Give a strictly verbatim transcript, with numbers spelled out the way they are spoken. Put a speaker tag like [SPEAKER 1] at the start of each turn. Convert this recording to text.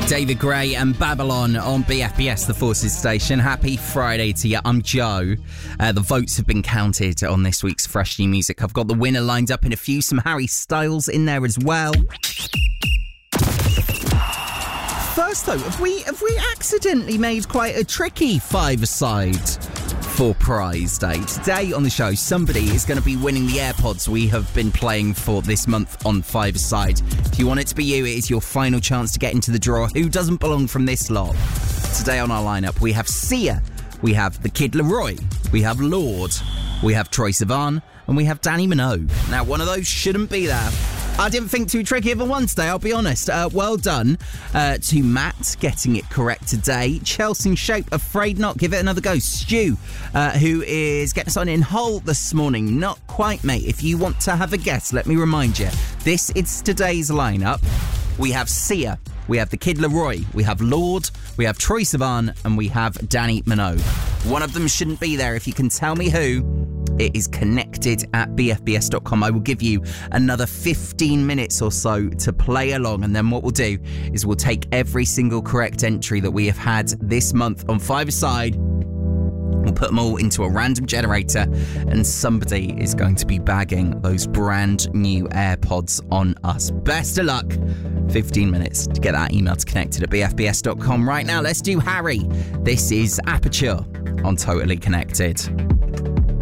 [SPEAKER 1] David Gray and Babylon on B F B S, the Forces station. Happy Friday to you. I'm Joe. Uh, the votes have been counted on this week's Fresh New Music. I've got the winner lined up in a few, some Harry Styles in there as well. First though, have we have we accidentally made quite a tricky five-a-side for prize day? Today on the show, somebody is going to be winning the AirPods we have been playing for this month on five-a-side. If you want it to be you, it is your final chance to get into the draw. Who doesn't belong from this lot? Today on our lineup, we have Sia, we have the Kid Laroi, we have Lorde, we have Troye Sivan, and we have Dannii Minogue. Now, one of those shouldn't be there. I didn't think too tricky of a one today, I'll be honest. Uh, well done uh, to Matt getting it correct today. Chelsea Shape, Afraid Not, give it another go. Stu, uh, who is getting us on in Hull this morning. Not quite, mate. If you want to have a guess, let me remind you. This is today's lineup. We have Sia, we have the Kid Laroi, we have Lorde, we have Troye Sivan, and we have Dannii Minogue. One of them shouldn't be there. If you can tell me who, it is connected at b f b s dot com. I will give you another fifteen minutes or so to play along, and then what we'll do is we'll take every single correct entry that we have had this month on five-a-side. We'll put them all into a random generator, and somebody is going to be bagging those brand new AirPods on us. Best of luck. fifteen minutes to get that email to connected at b f b s dot com. Right now, let's do Harry. This is Aperture on Totally Connected.